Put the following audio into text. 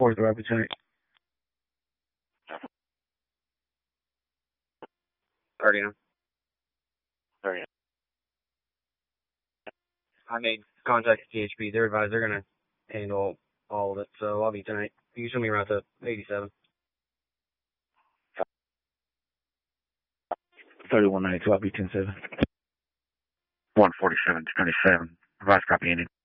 4th, I'll be tonight. 30. 30. I made contact with THP. They're advised they're going to handle all of it, so I'll be tonight. You show me around to 87. 3192, I'll be 10-7. 147, 27. Advice copy ended.